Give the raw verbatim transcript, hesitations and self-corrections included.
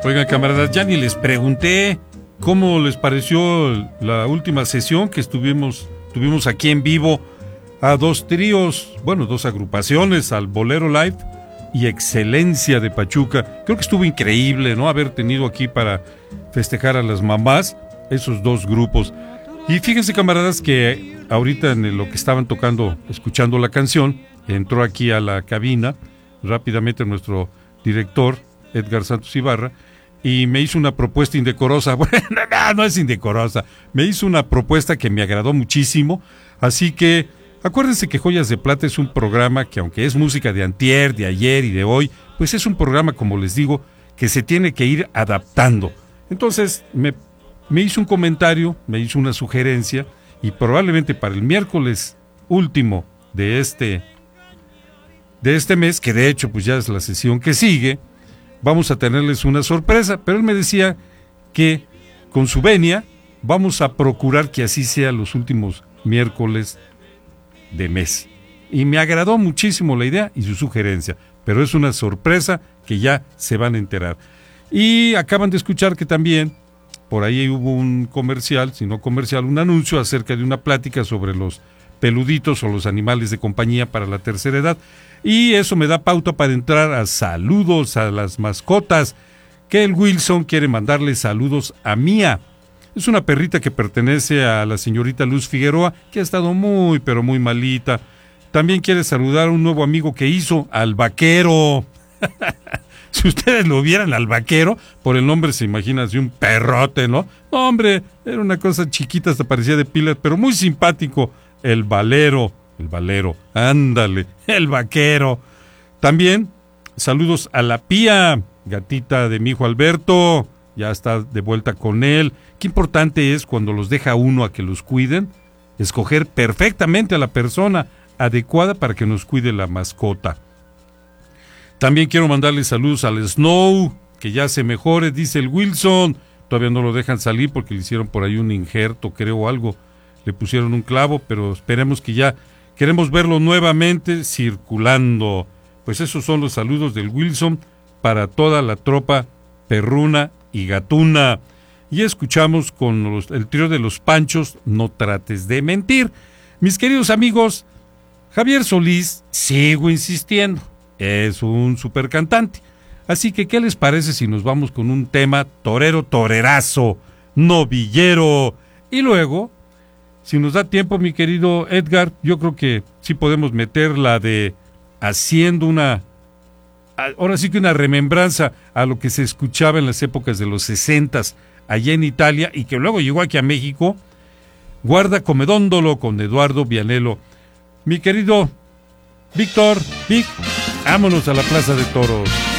Oigan, camaradas, ya ni les pregunté cómo les pareció la última sesión que estuvimos, tuvimos aquí en vivo a dos tríos, bueno, dos agrupaciones, al Bolero Live y Excelencia de Pachuca. Creo que estuvo increíble, ¿no? Haber tenido aquí para festejar a las mamás esos dos grupos. Y fíjense, camaradas, que ahorita en lo que estaban tocando, escuchando la canción, entró aquí a la cabina rápidamente nuestro director, Edgar Santos Ibarra, y me hizo una propuesta indecorosa. Bueno, no, no es indecorosa, me hizo una propuesta que me agradó muchísimo. Así que acuérdense que Joyas de Plata es un programa que, aunque es música de antier, de ayer y de hoy, pues es un programa, como les digo, que se tiene que ir adaptando. Entonces me, me hizo un comentario, me hizo una sugerencia, y probablemente para el miércoles último de este, de este mes, que de hecho pues ya es la sesión que sigue, vamos a tenerles una sorpresa. Pero él me decía que con su venia vamos a procurar que así sea los últimos miércoles de mes. Y me agradó muchísimo la idea y su sugerencia, pero es una sorpresa que ya se van a enterar. Y acaban de escuchar que también por ahí hubo un comercial, si no comercial, un anuncio acerca de una plática sobre los peluditos o los animales de compañía para la tercera edad. Y eso me da pauta para entrar a saludos a las mascotas, que el Wilson quiere mandarle saludos a Mía. Es una perrita que pertenece a la señorita Luz Figueroa, que ha estado muy, pero muy malita. También quiere saludar a un nuevo amigo que hizo, al Vaquero. Si ustedes lo vieran al Vaquero, por el nombre se imagina así un perrote, ¿no? No, hombre, era una cosa chiquita, hasta parecía de pilas, pero muy simpático. El Valero, el Valero, ándale, el Vaquero. También saludos a la Pía, gatita de mi hijo Alberto, ya está de vuelta con él. Qué importante es, cuando los deja uno a que los cuiden, escoger perfectamente a la persona adecuada para que nos cuide la mascota. También quiero mandarle saludos al Snow, que ya se mejore, dice el Wilson. Todavía no lo dejan salir porque le hicieron por ahí un injerto, creo, o algo. Le pusieron un clavo, pero esperemos que ya, queremos verlo nuevamente circulando. Pues esos son los saludos del Wilson para toda la tropa perruna y gatuna. Y escuchamos con los, el trío de los Panchos, No trates de mentir. Mis queridos amigos, Javier Solís, sigo insistiendo, es un super cantante. Así que, ¿qué les parece si nos vamos con un tema torero, torerazo, novillero? Y luego, si nos da tiempo, mi querido Edgar, yo creo que sí podemos meter la de haciendo una, ahora sí que una remembranza a lo que se escuchaba en las épocas de los sesentas allá en Italia y que luego llegó aquí a México, Guarda Comedóndolo con Eduardo Vianello. Mi querido Víctor, Vic, vámonos a la Plaza de Toros.